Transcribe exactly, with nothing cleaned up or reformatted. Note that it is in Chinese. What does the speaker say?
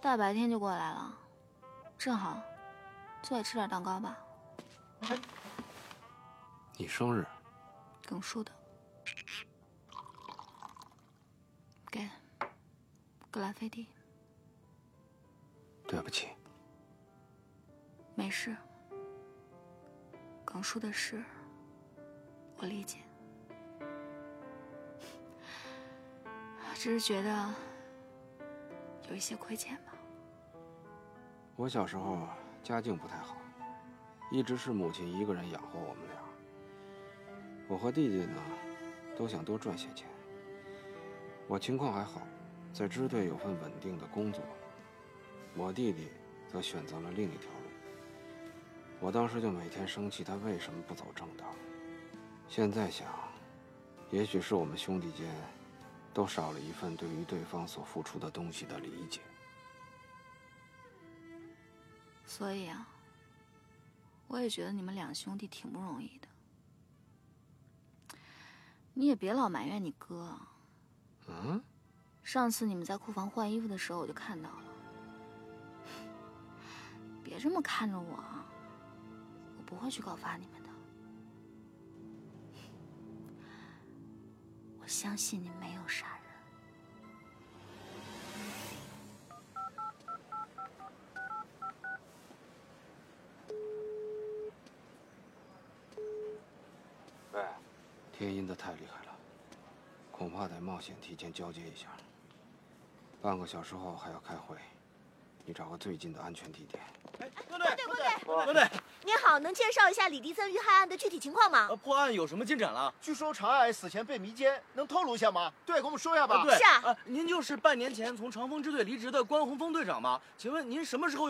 大白天就过来了，正好，坐下吃点蛋糕吧。 你生日？ 耿叔的。给，格兰菲迪。 对不起。 没事。耿叔的事，我理解。只是觉得有一些亏欠吧。 我小时候家境不太好，一直是母亲一个人养活我们俩。我和弟弟呢，都想多赚些钱。我情况还好，在支队有份稳定的工作。我弟弟则选择了另一条路。我当时就每天生气，他为什么不走正道？现在想，也许是我们兄弟间都少了一份对于对方所付出的东西的理解。 所以啊，我也觉得你们两兄弟挺不容易的。你也别老埋怨你哥。 嗯？ 上次你们在库房换衣服的时候，我就看到了。别这么看着我啊，我不会去告发你们的。我相信你没有杀人。 喂，天阴的太厉害了，恐怕得冒险提前交接一下。半个小时后还要开会，你找个最近的安全地点。 哎，关队， 关队， 关队， 您好，能介绍一下李迪森遇害案的具体情况吗？ 呃，破案有什么进展了？ 据说长爱死前被迷奸，能透露一下吗？对，给我们说一下吧。 对， 是啊， 呃，您就是半年前从长风支队离职的关洪峰队长吗？请问您什么时候？